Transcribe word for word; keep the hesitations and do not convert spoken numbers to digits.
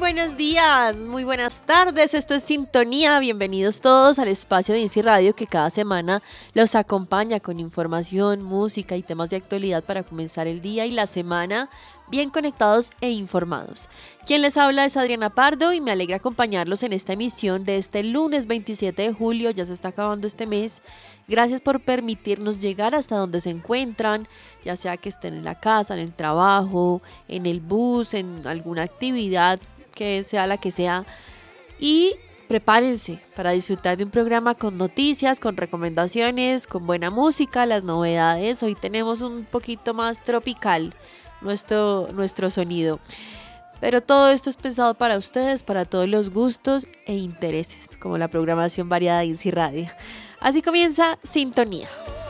buenos días, muy buenas tardes, esto es Sintonía, bienvenidos todos al espacio de INSI Radio que cada semana los acompaña con información, música y temas de actualidad para comenzar el día y la semana bien conectados e informados. Quien les habla es Adriana Pardo y me alegra acompañarlos en esta emisión de este lunes veintisiete de julio, ya se está acabando este mes. Gracias por permitirnos llegar hasta donde se encuentran, ya sea que estén en la casa, en el trabajo, en el bus, en alguna actividad que sea la que sea. Y prepárense para disfrutar de un programa con noticias, con recomendaciones, con buena música, las novedades. Hoy tenemos un poquito más tropical nuestro, nuestro sonido. Pero todo esto es pensado para ustedes, para todos los gustos e intereses, como la programación variada de INSI Radio. Así comienza Sintonía.